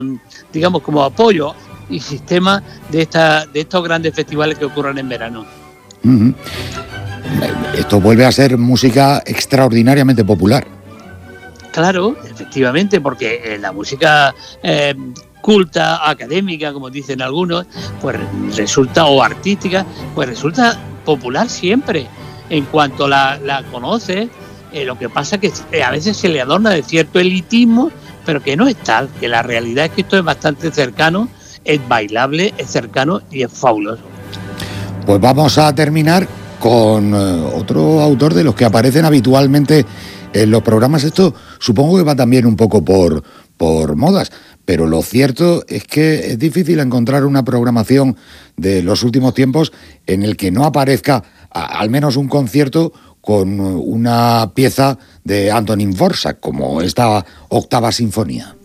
digamos, como apoyo y sistema de estos grandes festivales que ocurren en verano. Uh-huh. Esto vuelve a ser música extraordinariamente popular. Claro, efectivamente, porque la música culta, académica, como dicen algunos, pues resulta, o artística, pues resulta popular siempre. En cuanto la conoces, lo que pasa es que a veces se le adorna de cierto elitismo, pero que no es tal, que la realidad es que esto es bastante cercano, es bailable, es cercano y es fabuloso. Pues vamos a terminar con otro autor de los que aparecen habitualmente en los programas. Esto supongo que va también un poco por modas, pero lo cierto es que es difícil encontrar una programación de los últimos tiempos en el que no aparezca al menos un concierto con una pieza de Antonín Dvořák, como esta octava sinfonía.